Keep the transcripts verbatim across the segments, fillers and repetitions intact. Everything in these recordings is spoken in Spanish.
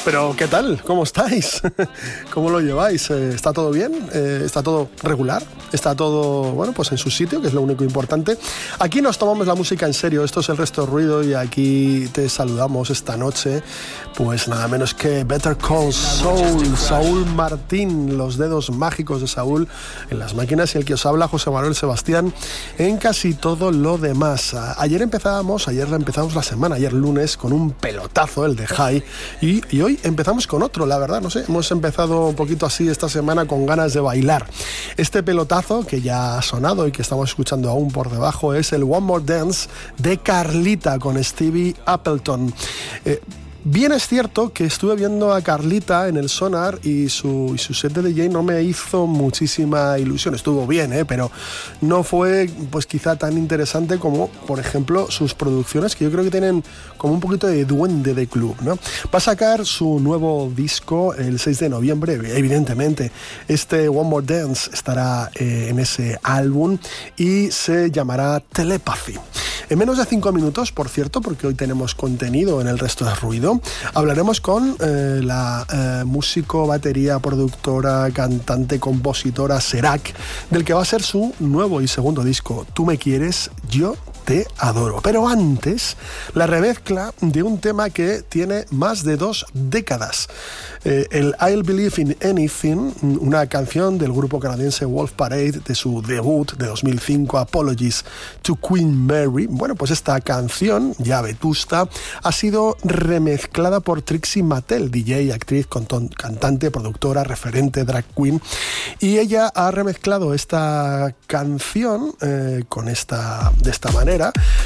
Pero, ¿qué tal? ¿Cómo estáis? ¿Cómo lo lleváis? ¿Está todo bien? ¿Está todo regular? ¿Está todo, bueno, pues en su sitio, que es lo único importante? Aquí nos tomamos la música en serio. Esto es El Resto Ruido y aquí te saludamos esta noche, pues nada menos que Better Call Saul, Saúl Martín, los dedos mágicos de Saúl en las máquinas, y el que os habla, José Manuel Sebastián, en casi todo lo demás. Ayer empezábamos, ayer empezamos la semana, ayer lunes, con un pelotazo, el de High, y, y hoy empezamos con otro, la verdad, no sé, hemos empezado un poquito así esta semana con ganas de bailar. Este pelotazo que ya ha sonado y que estamos escuchando aún por debajo es el One More Dance de Carlita con Stevie Appleton. Eh, Bien es cierto que estuve viendo a Carlita en el Sonar y su, y su set de D J no me hizo muchísima ilusión. Estuvo bien, ¿eh? Pero no fue pues quizá tan interesante como, por ejemplo, sus producciones, que yo creo que tienen como un poquito de duende de club, ¿no? Va a sacar su nuevo disco el seis de noviembre, evidentemente. Este One More Dance estará eh, en ese álbum y se llamará Telepathy. En menos de cinco minutos, por cierto, porque hoy tenemos contenido en El Resto de Ruido, hablaremos con eh, la eh, músico, batería, productora, cantante, compositora Serac, del que va a ser su nuevo y segundo disco, Tú me quieres, yo te adoro. Pero antes, la remezcla de un tema que tiene más de dos décadas. Eh, el I'll Believe in Anything, una canción del grupo canadiense Wolf Parade de su debut de dos mil cinco, Apologies to Queen Mary. Bueno, pues esta canción, ya vetusta, ha sido remezclada por Trixie Mattel, D J, actriz, cantante, productora, referente, drag queen, y ella ha remezclado esta canción eh, con esta, de esta manera,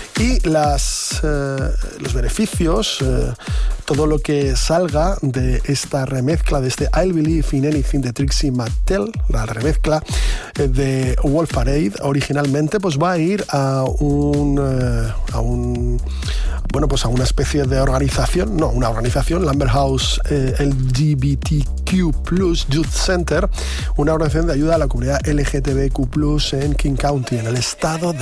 y las, eh, los beneficios, eh, todo lo que salga de esta remezcla, de este I'll Believe in Anything de Trixie Mattel, la remezcla eh, de Wolf Parade originalmente, pues va a ir a un, eh, a un bueno, pues a una especie de organización, no, una organización, Lambert House eh, L G B T Q plus Youth Center, una organización de ayuda a la comunidad L G B T Q plus en King County, en el estado de